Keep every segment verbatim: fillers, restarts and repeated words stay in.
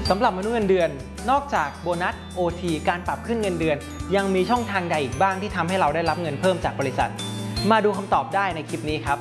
สำหรับมนุษย์เงินเดือนนอกจากโบนัส โอ ที การปรับขึ้นเงินเดือนยังมีช่องทางใดอีกบ้างที่ทำให้เราได้รับเงินเพิ่มจากบริษัทมาดูคำตอบได้ในคลิปนี้ครับ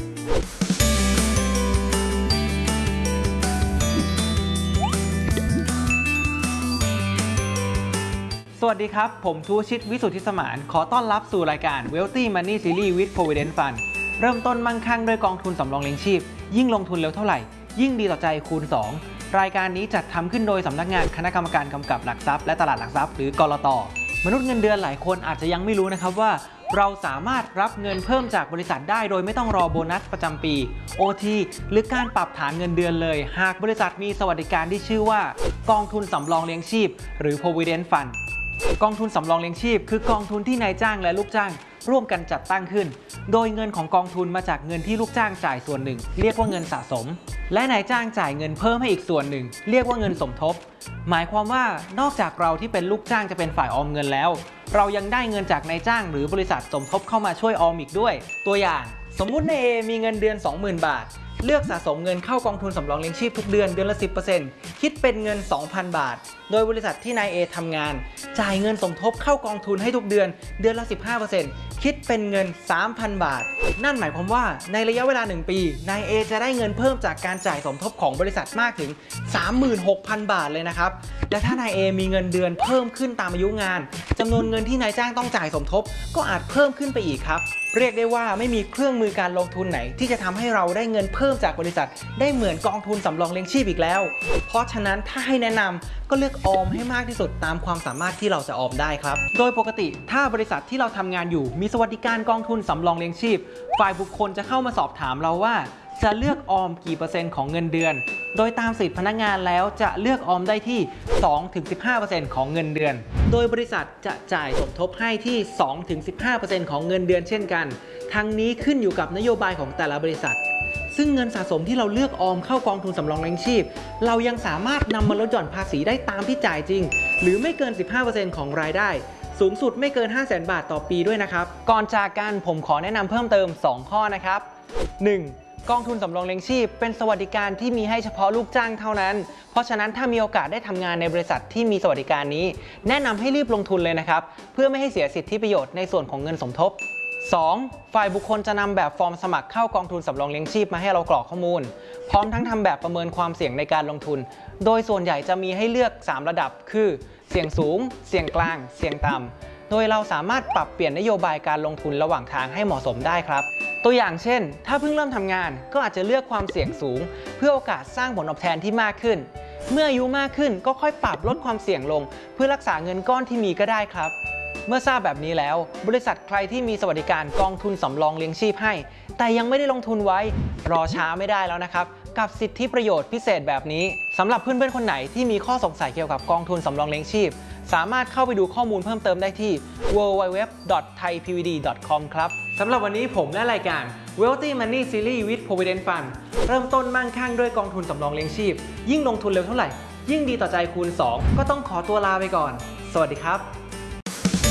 สวัสดีครับผมทูชิตวิสุทธิสมานขอต้อนรับสู่รายการ Wealthy Money Series with Provident Fund เริ่มต้นมั่งคั่งด้วยกองทุนสำรองเลี้ยงชีพยิ่งลงทุนเร็วเท่าไหร่ยิ่งดีต่อใจคูณสองรายการนี้จัดทำขึ้นโดยสำนักงานคณะกรรมการกำกับหลักทรัพย์และตลาดหลักทรัพย์หรือกลต.มนุษย์เงินเดือนหลายคนอาจจะยังไม่รู้นะครับว่าเราสามารถรับเงินเพิ่มจากบริษัทได้โดยไม่ต้องรอโบนัสประจำปี โอ ที หรือการปรับฐานเงินเดือนเลยหากบริษัทมีสวัสดิการที่ชื่อว่ากองทุนสำรองเลี้ยงชีพหรือ Provident Fund กองทุนสำรองเลี้ยงชีพคือกองทุนที่นายจ้างและลูกจ้างร่วมกันจัดตั้งขึ้นโดยเงินของกองทุนมาจากเงินที่ลูกจ้างจ่ายส่วนหนึ่งเรียกว่าเงินสะสมและนายจ้างจ่ายเงินเพิ่มให้อีกส่วนหนึ่งเรียกว่าเงินสมทบหมายความว่านอกจากเราที่เป็นลูกจ้างจะเป็นฝ่ายออมเงินแล้วเรายังได้เงินจากนายจ้างหรือบริษัทสมทบเข้ามาช่วยออมอีกด้วยตัวอย่างสมมุตินาย A มีเงินเดือน สองหมื่น บาทเลือกสะสมเงินเข้ากองทุนสำรองเลี้ยงชีพทุกเดือนเดือนละ สิบเปอร์เซ็นต์ คิดเป็นเงิน สองพัน บาทโดยบริษัทที่นาย A ทำงานจ่ายเงินสมทบเข้ากองทุนให้ทุกเดือนเดือนละ สิบห้าเปอร์เซ็นต์ คิดเป็นเงิน สามพัน บาทนั่นหมายความว่าในระยะเวลาหนึ่งปีนาย A จะได้เงินเพิ่มจากการจ่ายสมทบของบริษัทมากถึง สามหมื่นหกพัน บาทเลยนะครับและถ้านาย A มีเงินเดือนเพิ่มขึ้นตามอายุงานจำนวนเงินที่นายจ้างต้องจ่ายสมทบก็อาจเพิ่มขึ้นไปอีกครับเรียกได้ว่าไม่มีเครื่องมือการลงทุนไหนที่จะทำให้เราได้เงินเพิ่มจากบริษัทได้เหมือนกองทุนสำรองเลี้ยงชีพอีกแล้วเพราะฉะนั้นถ้าให้แนะนำก็เลือกออมให้มากที่สุดตามความสามารถที่เราจะออมได้ครับโดยปกติถ้าบริษัทที่เราทำงานอยู่มีสวัสดิการกองทุนสำรองเลี้ยงชีพฝ่ายบุคคลจะเข้ามาสอบถามเราว่าจะเลือกออมกี่เปอร์เซ็นต์ของเงินเดือนโดยตามสิทธิพนักงานแล้วจะเลือกออมได้ที่ สองถึงสิบห้าเปอร์เซ็นต์ ของเงินเดือนโดยบริษัทจะจ่ายสมทบให้ที่ สองถึงสิบห้าเปอร์เซ็นต์ ของเงินเดือนเช่นกันทั้งนี้ขึ้นอยู่กับนโยบายของแต่ละบริษัทซึ่งเงินสะสมที่เราเลือกออมเข้ากองทุนสำรองเลี้ยงชีพเรายังสามารถนำมาลดหย่อนภาษีได้ตามที่จ่ายจริงหรือไม่เกิน สิบห้าเปอร์เซ็นต์ ของรายได้สูงสุดไม่เกิน ห้าแสน บาทต่อปีด้วยนะครับก่อนจากกันผมขอแนะนำเพิ่มเติมสองข้อนะครับ หนึ่งกองทุนสำรองเลี้ยงชีพเป็นสวัสดิการที่มีให้เฉพาะลูกจ้างเท่านั้นเพราะฉะนั้นถ้ามีโอกาสได้ทำงานในบริษัทที่มีสวัสดิการนี้แนะนำให้รีบลงทุนเลยนะครับเพื่อไม่ให้เสียสิทธิประโยชน์ในส่วนของเงินสมทบ สองฝ่ายบุคคลจะนำแบบฟอร์มสมัครเข้ากองทุนสำรองเลี้ยงชีพมาให้เรากรอกข้อมูลพร้อมทั้งทำแบบประเมินความเสี่ยงในการลงทุนโดยส่วนใหญ่จะมีให้เลือกสามระดับคือเสี่ยงสูงเสี่ยงกลางเสี่ยงต่ำโดยเราสามารถปรับเปลี่ยนนโยบายการลงทุนระหว่างทางให้เหมาะสมได้ครับตัวอย่างเช่นถ้าเพิ่งเริ่มทำงานก็อาจจะเลือกความเสี่ยงสูงเพื่อโอกาสสร้างผลตอบแทนที่มากขึ้นเมื่ออายุมากขึ้นก็ค่อยปรับลดความเสี่ยงลงเพื่อรักษาเงินก้อนที่มีก็ได้ครับเมื่อทราบแบบนี้แล้วบริษัทใครที่มีสวัสดิการกองทุนสำรองเลี้ยงชีพให้แต่ยังไม่ได้ลงทุนไว้รอช้าไม่ได้แล้วนะครับกับสิทธิประโยชน์พิเศษแบบนี้สำหรับเพื่อนๆคนไหนที่มีข้อสงสัยเกี่ยวกับกองทุนสำรองเลี้ยงชีพสามารถเข้าไปดูข้อมูลเพิ่มเติมได้ที่ ดับเบิลยู ดับเบิลยู ดับเบิลยู ดอท ไทย พี วี ดี ดอท คอม ครับสำหรับวันนี้ผมและรายการ Wealthy Money Series with Provident Fund เริ่มต้นมั่งคั่งด้วยกองทุนสำรองเลี้ยงชีพยิ่งลงทุนเร็วเท่าไหร่ยิ่งดีต่อใจคูณสองก็ต้องขอตัวลาไปก่อนสวัสดีครับ